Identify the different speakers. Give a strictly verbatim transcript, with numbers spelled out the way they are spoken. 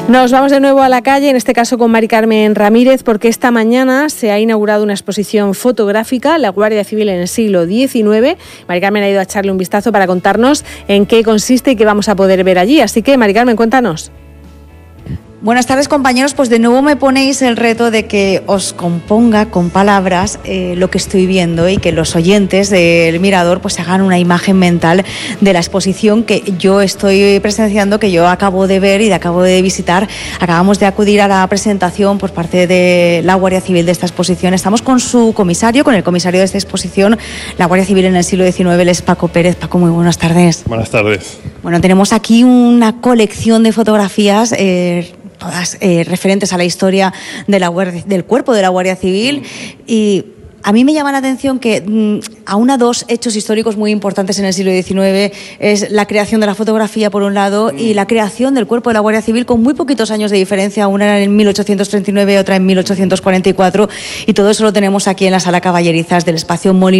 Speaker 1: Nos vamos de nuevo a la calle, en este caso con Mari Carmen Ramírez, porque esta mañana se ha inaugurado una exposición fotográfica, La Guardia Civil en el siglo diecinueve. Mari Carmen ha ido a echarle un vistazo para contarnos en qué consiste y qué vamos a poder ver allí. Así que, Mari Carmen, cuéntanos.
Speaker 2: Buenas tardes, compañeros. Pues de nuevo me ponéis el reto de que os componga con palabras eh, lo que estoy viendo y que los oyentes del Mirador pues hagan una imagen mental de la exposición que yo estoy presenciando, que yo acabo de ver y de acabo de visitar. Acabamos de acudir a la presentación por parte de la Guardia Civil de esta exposición. Estamos con su comisario, con el comisario de esta exposición, la Guardia Civil en el siglo diecinueve, él es Paco Pérez. Paco, muy buenas tardes.
Speaker 3: Buenas tardes.
Speaker 2: Bueno, tenemos aquí una colección de fotografías eh, todas eh, referentes a la historia de la guardia, del cuerpo de la Guardia Civil, y a mí me llama la atención que mmm, aúna dos hechos históricos muy importantes en el siglo diecinueve, es la creación de la fotografía por un lado y la creación del cuerpo de la Guardia Civil con muy poquitos años de diferencia, una era en mil ochocientos treinta y nueve, otra en mil ochocientos cuarenta y cuatro, y todo eso lo tenemos aquí en la Sala Caballerizas del Espacio Molino